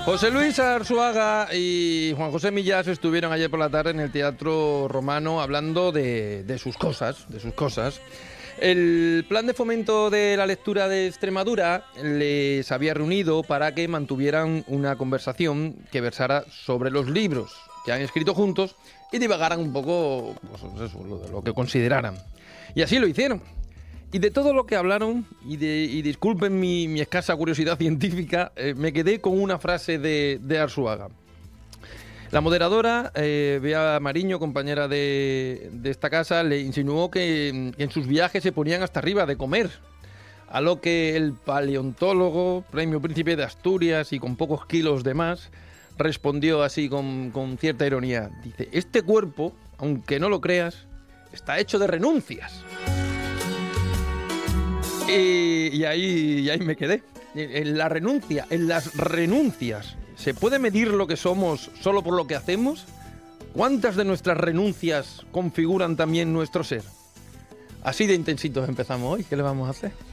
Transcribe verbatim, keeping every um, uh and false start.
José Luis Arzuaga y Juan José Millás estuvieron ayer por la tarde en el Teatro Romano hablando de, de sus cosas, de sus cosas. El Plan de Fomento de la Lectura de Extremadura les había reunido para que mantuvieran una conversación que versara sobre los libros que han escrito juntos y divagaran un poco, pues eso, lo, lo que consideraran. Y así lo hicieron. Y de todo lo que hablaron, y, de, y disculpen mi, mi escasa curiosidad científica, eh, me quedé con una frase de, de Arzuaga. La moderadora, eh, Bea Mariño, compañera de, de esta casa, le insinuó que, que en sus viajes se ponían hasta arriba de comer. A lo que el paleontólogo, premio Príncipe de Asturias y con pocos kilos de más, respondió así con, con cierta ironía. Dice, este cuerpo, aunque no lo creas, está hecho de renuncias. Y, y, ahí, y ahí me quedé. En la renuncia, en las renuncias. ¿Se puede medir lo que somos solo por lo que hacemos? ¿Cuántas de nuestras renuncias configuran también nuestro ser? Así de intensitos empezamos hoy. ¿Qué le vamos a hacer?